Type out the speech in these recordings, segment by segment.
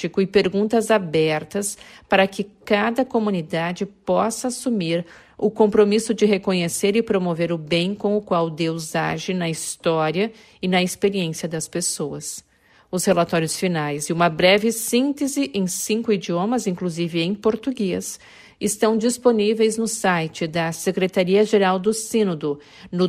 democrático e perguntas abertas para que cada comunidade possa assumir o compromisso de reconhecer e promover o bem com o qual Deus age na história e na experiência das pessoas. Os relatórios finais e uma breve síntese em 5 idiomas, inclusive em português, estão disponíveis no site da Secretaria-Geral do Sínodo, no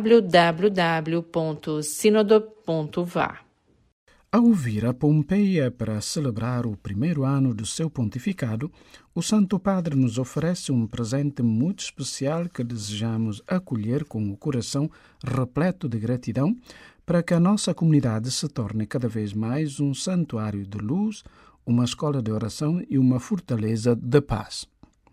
www.sínodo.va. Ao vir a Pompeia para celebrar o primeiro ano do seu pontificado, o Santo Padre nos oferece um presente muito especial que desejamos acolher com o coração repleto de gratidão para que a nossa comunidade se torne cada vez mais um santuário de luz, uma escola de oração e uma fortaleza de paz.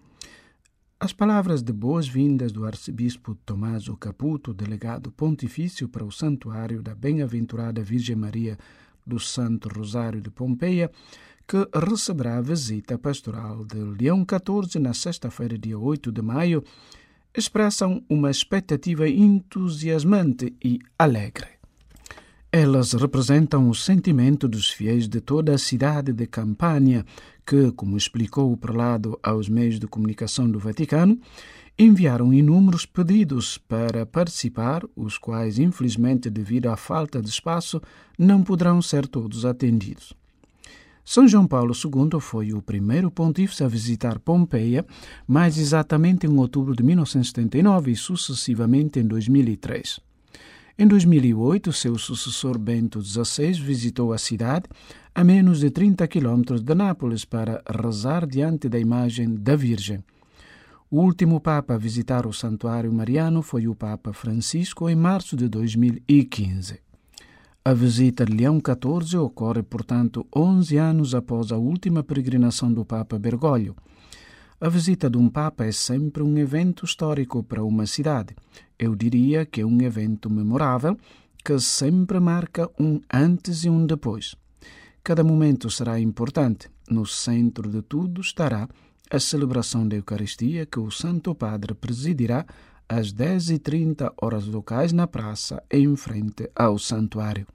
As palavras de boas-vindas do arcebispo Tommaso Caputo, delegado pontifício para o Santuário da Bem-aventurada Virgem Maria do Santo Rosário de Pompeia, que receberá a visita pastoral de Leão XIV na sexta-feira, dia 8 de maio, expressam uma expectativa entusiasmante e alegre. Elas representam o sentimento dos fiéis de toda a cidade de Campania, que, como explicou o prelado aos meios de comunicação do Vaticano, enviaram inúmeros pedidos para participar, os quais, infelizmente, devido à falta de espaço, não poderão ser todos atendidos. São João Paulo II foi o primeiro pontífice a visitar Pompeia, mais exatamente em outubro de 1979 e sucessivamente em 2003. Em 2008, seu sucessor Bento XVI visitou a cidade a menos de 30 quilômetros de Nápoles para rezar diante da imagem da Virgem. O último Papa a visitar o Santuário Mariano foi o Papa Francisco em março de 2015. A visita de Leão XIV ocorre, portanto, 11 anos após a última peregrinação do Papa Bergoglio. A visita de um Papa é sempre um evento histórico para uma cidade. Eu diria que é um evento memorável que sempre marca um antes e um depois. Cada momento será importante. No centro de tudo estará a celebração da Eucaristia que o Santo Padre presidirá às 10h30 horas locais na praça em frente ao santuário.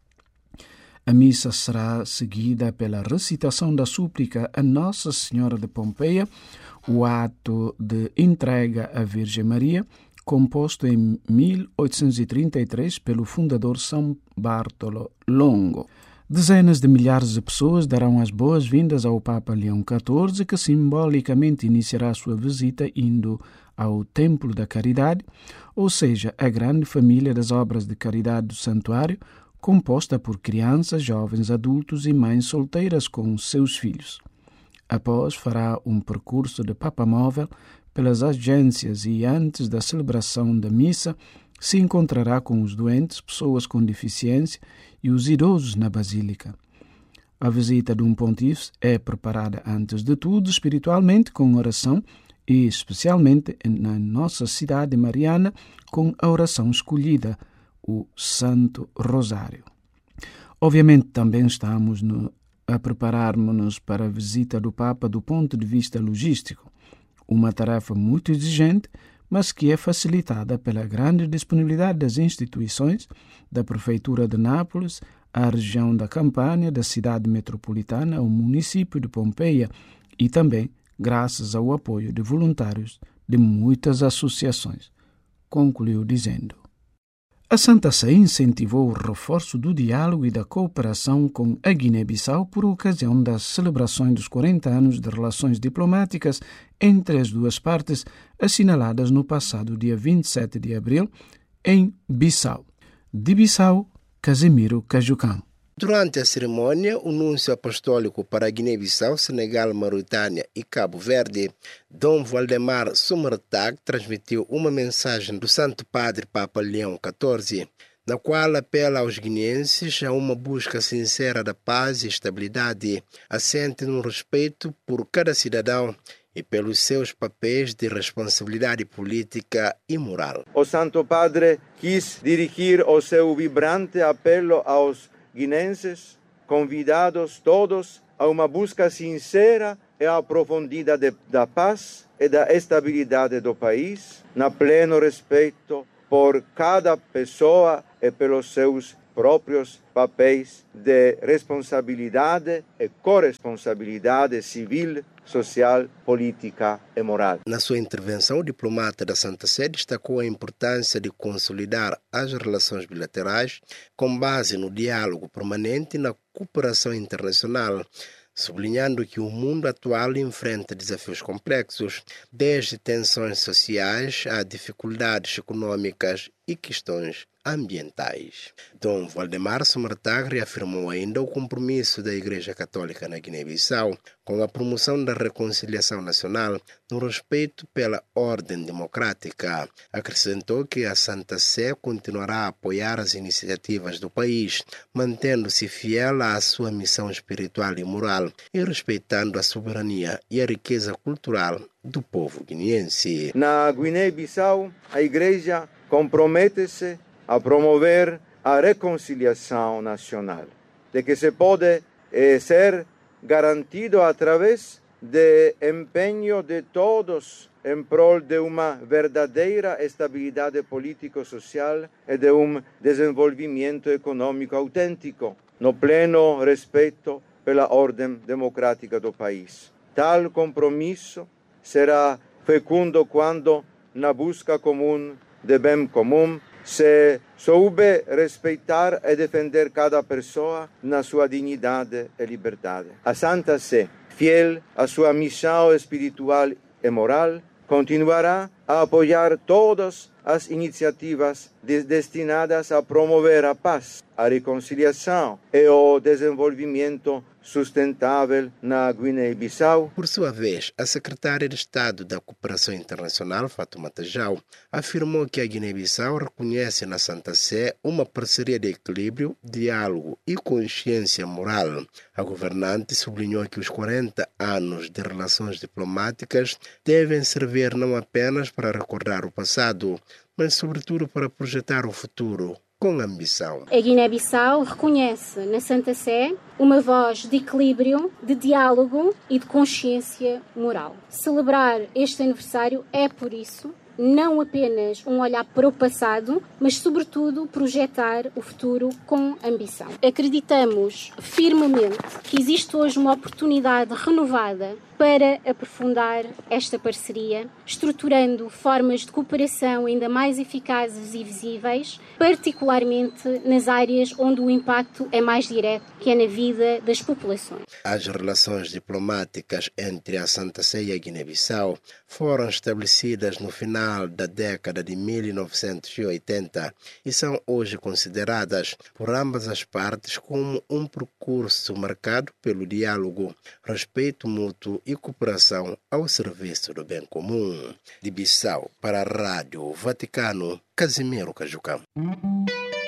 A missa será seguida pela recitação da súplica a Nossa Senhora de Pompeia, o ato de entrega à Virgem Maria, composto em 1833 pelo fundador São Bartolo Longo. Dezenas de milhares de pessoas darão as boas-vindas ao Papa Leão XIV, que simbolicamente iniciará sua visita indo ao Templo da Caridade, ou seja, a grande família das obras de caridade do santuário, composta por crianças, jovens, adultos e mães solteiras com seus filhos. Após, fará um percurso de papamóvel pelas agências e, antes da celebração da missa, se encontrará com os doentes, pessoas com deficiência e os idosos na Basílica. A visita de um pontífice é preparada, antes de tudo, espiritualmente, com oração e, especialmente, na nossa cidade mariana, com a oração escolhida, o Santo Rosário. Obviamente, também estamos a prepararmos-nos para a visita do Papa do ponto de vista logístico, uma tarefa muito exigente, mas que é facilitada pela grande disponibilidade das instituições, da Prefeitura de Nápoles, à região da Campânia, da cidade metropolitana, ao município de Pompeia e também graças ao apoio de voluntários de muitas associações. Concluiu dizendo: a Santa Sé incentivou o reforço do diálogo e da cooperação com a Guiné-Bissau por ocasião das celebrações dos 40 anos de relações diplomáticas entre as duas partes, assinaladas no passado dia 27 de abril, em Bissau. De Bissau, Casimiro Cajucão. Durante a cerimônia, o núncio apostólico para a Guiné-Bissau, Senegal, Mauritânia e Cabo Verde, Dom Valdemar Sumertag, transmitiu uma mensagem do Santo Padre Papa Leão XIV, na qual apela aos guineenses a uma busca sincera da paz e estabilidade, assente no respeito por cada cidadão e pelos seus papéis de responsabilidade política e moral. O Santo Padre quis dirigir o seu vibrante apelo aos guinenses, convidados todos a uma busca sincera e aprofundada da paz e da estabilidade do país, na pleno respeito por cada pessoa e pelos seus próprios papéis de responsabilidade e corresponsabilidade civil, social, política e moral. Na sua intervenção, o diplomata da Santa Sé destacou a importância de consolidar as relações bilaterais com base no diálogo permanente e na cooperação internacional, sublinhando que o mundo atual enfrenta desafios complexos, desde tensões sociais a dificuldades econômicas e questões ambientais. Dom Valdemar Somertag reafirmou ainda o compromisso da Igreja Católica na Guiné-Bissau com a promoção da reconciliação nacional no respeito pela ordem democrática. Acrescentou que a Santa Sé continuará a apoiar as iniciativas do país, mantendo-se fiel à sua missão espiritual e moral e respeitando a soberania e a riqueza cultural do povo guineense. Na Guiné-Bissau, a Igreja compromete-se a promover a reconciliação nacional, de que se pode ser garantido através do empenho de todos em prol de uma verdadeira estabilidade político-social e de desenvolvimento econômico autêntico, no pleno respeito pela ordem democrática do país. Tal compromisso será fecundo quando, na busca comum de bem comum, se soube respeitar e defender cada pessoa na sua dignidade e liberdade. A Santa Sé, fiel à sua missão espiritual e moral, continuará a apoiar todas as iniciativas destinadas a promover a paz, a reconciliação e o desenvolvimento sustentável na Guiné-Bissau. Por sua vez, a secretária de Estado da Cooperação Internacional, Fatouma Tajau, afirmou que a Guiné-Bissau reconhece na Santa Sé uma parceria de equilíbrio, diálogo e consciência moral. A governante sublinhou que os 40 anos de relações diplomáticas devem servir não apenas para recordar o passado, mas sobretudo para projetar o futuro com ambição. A Guiné-Bissau reconhece na Santa Sé uma voz de equilíbrio, de diálogo e de consciência moral. Celebrar este aniversário é, por isso, não apenas um olhar para o passado, mas, sobretudo, projetar o futuro com ambição. Acreditamos firmemente que existe hoje uma oportunidade renovada para aprofundar esta parceria, estruturando formas de cooperação ainda mais eficazes e visíveis, particularmente nas áreas onde o impacto é mais direto, que é na vida das populações. As relações diplomáticas entre a Santa Sé e a Guiné-Bissau foram estabelecidas no final da década de 1980 e são hoje consideradas por ambas as partes como um percurso marcado pelo diálogo, respeito mútuo e cooperação ao serviço do bem comum. De Bissau para a Rádio Vaticano, Casimiro Cajucam.